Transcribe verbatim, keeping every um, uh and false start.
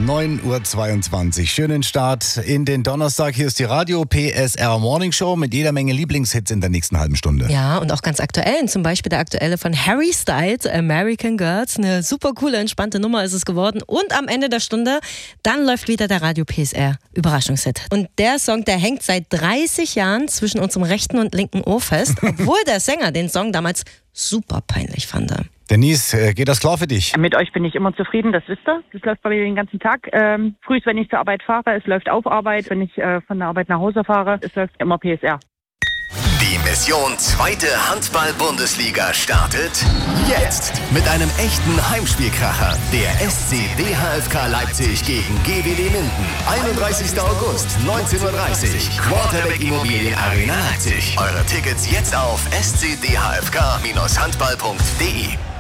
neun Uhr zweiundzwanzig. Schönen Start in den Donnerstag. Hier ist die Radio P S R Morning Show mit jeder Menge Lieblingshits in der nächsten halben Stunde. Ja, und auch ganz aktuellen. Zum Beispiel der aktuelle von Harry Styles, American Girls. Eine super coole, entspannte Nummer ist es geworden. Und am Ende der Stunde, dann läuft wieder der Radio P S R Überraschungshit. Und der Song, der hängt seit dreißig Jahren zwischen unserem rechten und linken Ohr fest, obwohl der Sänger den Song damals super peinlich fand. Denise, geht das klar für dich? Mit euch bin ich immer zufrieden, das wisst ihr. Das läuft bei mir den ganzen Tag. Ähm, frühst, wenn ich zur Arbeit fahre, es läuft auf Arbeit. Wenn ich äh, von der Arbeit nach Hause fahre, es läuft immer P S R. Die Mission Zweite Handball-Bundesliga startet jetzt mit einem echten Heimspielkracher. Der S C D H F K Leipzig gegen G W D Minden. einunddreißigster August, neunzehn Uhr dreißig. Quarterback Immobilien Arena Leipzig. Eure Tickets jetzt auf s c d h f k Bindestrich handball punkt d e.